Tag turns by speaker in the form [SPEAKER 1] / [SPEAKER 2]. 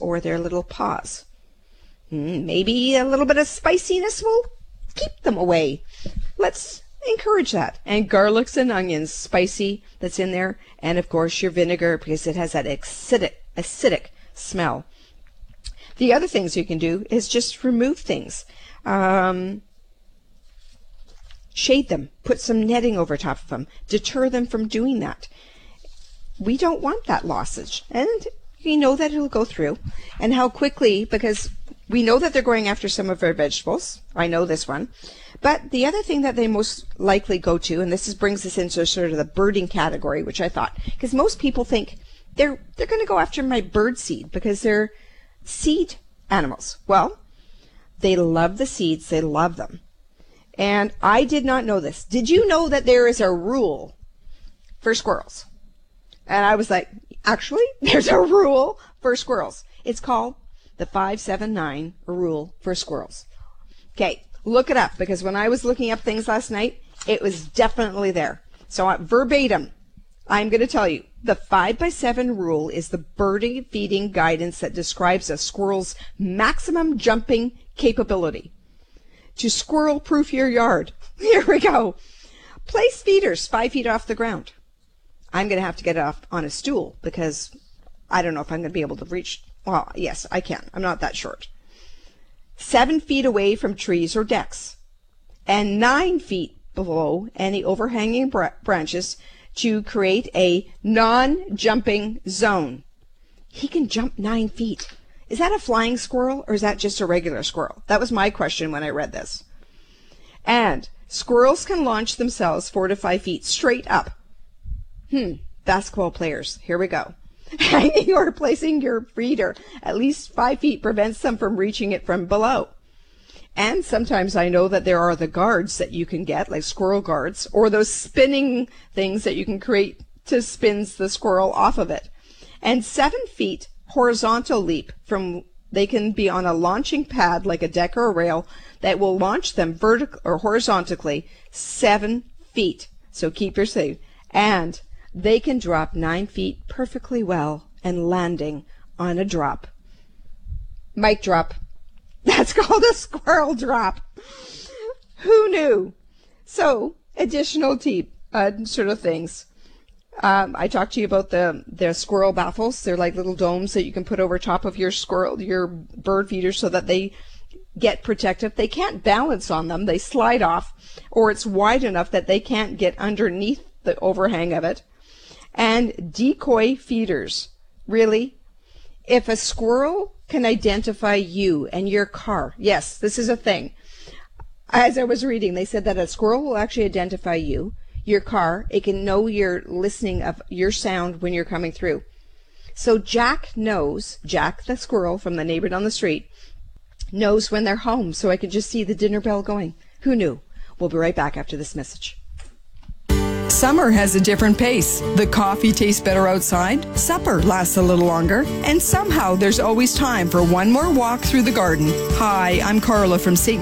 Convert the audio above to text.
[SPEAKER 1] or their little paws. Maybe a little bit of spiciness will keep them away. Let's encourage that. And garlics and onions, spicy, that's in there. And of course your vinegar, because it has that acidic smell. The other things you can do is just remove things. Shade them, put some netting over top of them, deter them from doing that. We don't want that lossage, and we know that it'll go through. And how quickly, because we know that they're going after some of our vegetables. I know this one. But the other thing that they most likely go to, and this brings us into sort of the birding category, which I thought, because most people think they're going to go after my bird seed because they're seed animals. Well, they love the seeds. They love them. And I did not know this. Did you know that there is a rule for squirrels? And I was like, actually, there's a rule for squirrels. It's called the 579 rule for squirrels. Okay, look it up, because when I was looking up things last night, it was definitely there. So verbatim, I'm going to tell you, the 5x7 rule is the birding feeding guidance that describes a squirrel's maximum jumping capability. To squirrel-proof your yard. Here we go. Place feeders 5 feet off the ground. I'm going to have to get it off on a stool because I don't know if I'm going to be able to reach. Well, yes, I can. I'm not that short. 7 feet away from trees or decks. And 9 feet below any overhanging branches to create a non-jumping zone. He can jump 9 feet. Is that a flying squirrel or is that just a regular squirrel? That was my question when I read this. And squirrels can launch themselves 4 to 5 feet straight up. Basketball players, here we go. Hanging or placing your feeder at least 5 feet prevents them from reaching it from below. And sometimes I know that there are the guards that you can get, like squirrel guards, or those spinning things that you can create to spin the squirrel off of it. And 7 feet horizontal leap they can be on a launching pad like a deck or a rail that will launch them vertically or horizontally 7 feet. So keep your safe. And they can drop 9 feet perfectly well and landing on a drop. Mic drop. That's called a squirrel drop. Who knew? So additional sort of things. I talked to you about the squirrel baffles. They're like little domes that you can put over top of your bird feeder so that they get protected. They can't balance on them. They slide off, or it's wide enough that they can't get underneath the overhang of it. And decoy feeders. Really? If a squirrel can identify you and your car, yes, this is a thing. As I was reading, they said that a squirrel will actually identify you, your car. It can know you're listening of your sound when you're coming through. So Jack the squirrel from the neighbor down the street, knows when they're home, so I can just see the dinner bell going. Who knew? We'll be right back after this message.
[SPEAKER 2] Summer has a different pace. The coffee tastes better outside, supper lasts a little longer, and somehow there's always time for one more walk through the garden. Hi, I'm Carla from St.